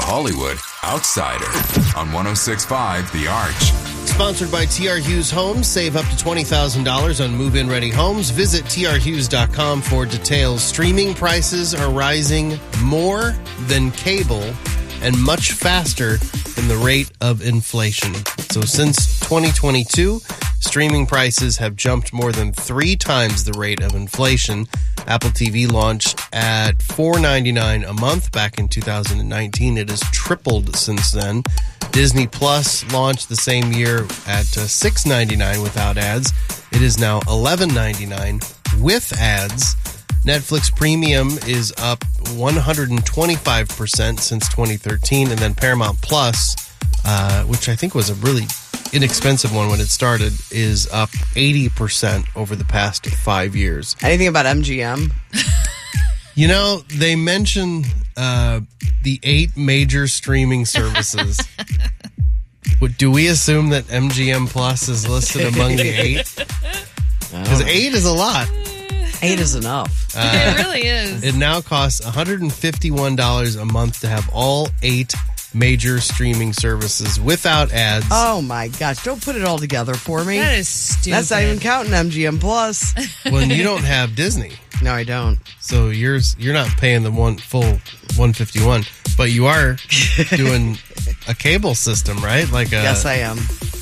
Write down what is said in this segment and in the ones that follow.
Hollywood Outsider on 106.5 The Arch. Sponsored by TR Hughes Homes. Save up to $20,000 on move-in ready homes. Visit trhughes.com for details. Streaming prices are rising more than cable and much faster than the rate of inflation. So since 2022, streaming prices have jumped more than 3 times the rate of inflation. Apple TV launched at $4.99 a month back in 2019. It has tripled since then. Disney Plus launched the same year at $6.99 without ads. It is now $11.99 with ads. Netflix Premium is up 125% since 2013. And then Paramount Plus, which I think was a really inexpensive one when it started, is up 80% over the past 5 years. Anything about MGM? You know, they mention the 8 major streaming services. Do we assume that MGM Plus is listed among the 8? Because 8 is a lot. 8 is enough. It really is. It now costs $151 a month to have all 8 major streaming services without ads. Oh my gosh, don't put it all together for me. That is stupid. That's not even counting MGM Plus. When you don't have Disney. No, I don't. So you're not paying the full $151, but you are doing a cable system, right? Yes, I am.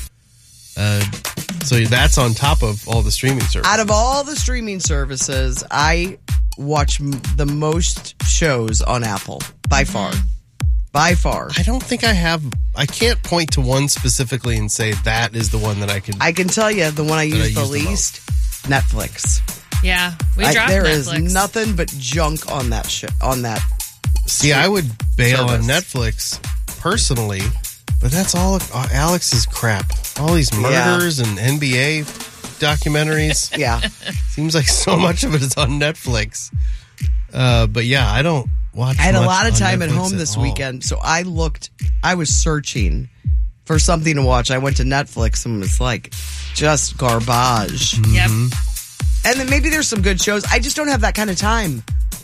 So that's on top of all the streaming services. Out of all the streaming services, I watch the most shows on Apple by far. By far. I don't think I can't point to one specifically and say that is the one that I can. I can tell you the one I use the least, Netflix. Yeah, we dropped there Netflix. is nothing but junk on that See, I would bail on service. Netflix personally, but that's all Alex's crap. All these murders and NBA documentaries. Yeah. Seems like so much of it is on Netflix. But yeah, I don't watch. I had a much lot of on time at Netflix home this all. weekend, so I was searching for something to watch. I went to Netflix and was like, just garbage. Yep. And then maybe there's some good shows. I just don't have that kind of time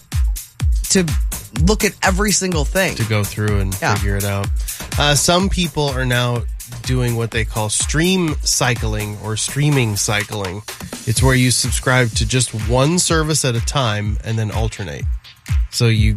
to look at every single thing. To go through and figure it out. Some people are now doing what they call stream cycling or streaming cycling. It's where you subscribe to just one service at a time and then alternate. So you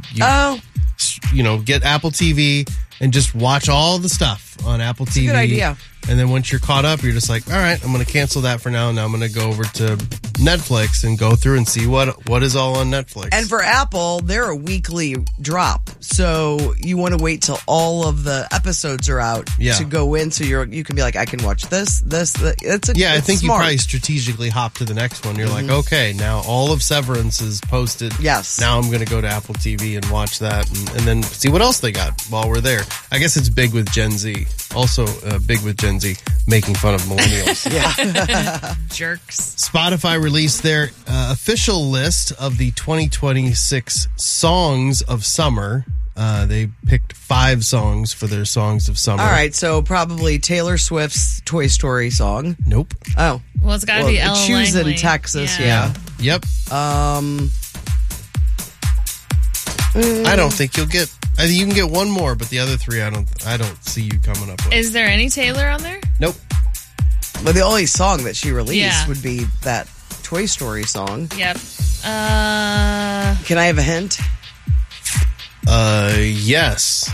get Apple TV and just watch all the stuff on Apple TV. Good idea. And then once you're caught up, you're just like, all right, I'm going to cancel that for now. Now I'm going to go over to Netflix and go through and see what is all on Netflix. And for Apple, they're a weekly drop. So you want to wait till all of the episodes are out to go in. So you can be like, I can watch this. I think smart. You probably strategically hop to the next one. You're like, okay, now all of Severance is posted. Yes. Now I'm going to go to Apple TV and watch that and then see what else they got while we're there. I guess it's big with Gen Z. Also big with Gen Z, making fun of millennials. Jerks. Spotify released their official list of the 2026 songs of summer. They picked 5 songs for their songs of summer. All right, so probably Taylor Swift's Toy Story song. Nope. Oh. Well, it's got to be Ella Choose Langley. in Texas, yeah. Yep. I don't think you'll get. I think you can get one more, but the other 3, I don't see you coming up with. Is there any Taylor on there? Nope. Well, the only song that she released would be that Toy Story song. Yep. Can I have a hint? Yes.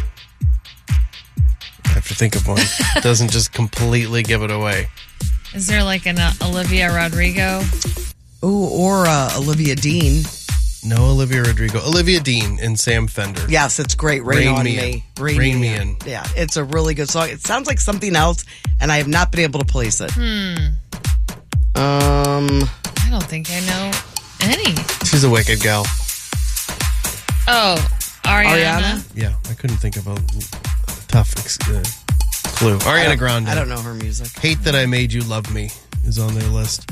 I have to think of one. It doesn't just completely give it away. Is there like an Olivia Rodrigo? Ooh, or Olivia Dean. No Olivia Rodrigo. Olivia Dean and Sam Fender. Yes, it's great. Rain on Me. Rain Me In. Yeah, it's a really good song. It sounds like something else, and I have not been able to place it. I don't think I know any. She's a wicked gal. Oh, Ariana? Yeah, I couldn't think of a tough clue. Ariana Grande. I don't know her music. Hate That I Made You Love Me is on their list.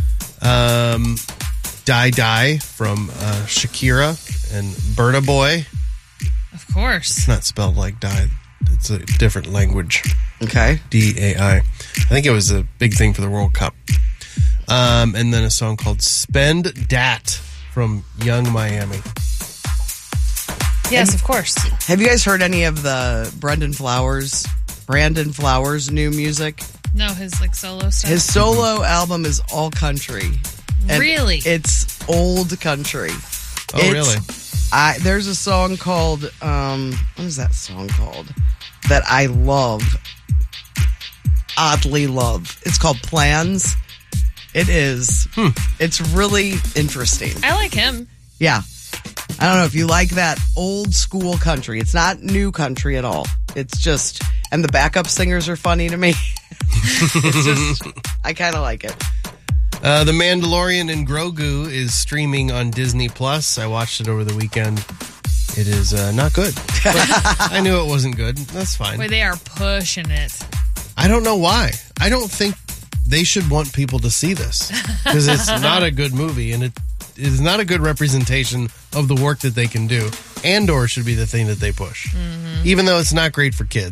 Die Die from Shakira and Burna Boy. Of course. It's not spelled like die. It's a different language. Okay. D-A-I. I think it was a big thing for the World Cup. And then a song called Spend Dat from Young Miami. Yes, of course. Have you guys heard any of the Brandon Flowers new music? No, his solo stuff. His solo album is all country. Really? It's old country. Oh, really? There's a song called, what is that song called? That I love. Oddly love. It's called Plans. It is. It's really interesting. I like him. Yeah. I don't know if you like that old school country. It's not new country at all. It's just, and the backup singers are funny to me. It's just, I kind of like it. The Mandalorian and Grogu is streaming on Disney Plus. I watched it over the weekend. It is not good. But I knew it wasn't good. That's fine. Wait, they are pushing it. I don't know why. I don't think they should want people to see this because it's not a good movie and it is not a good representation of the work that they can do. Andor should be the thing that they push, even though it's not great for kids.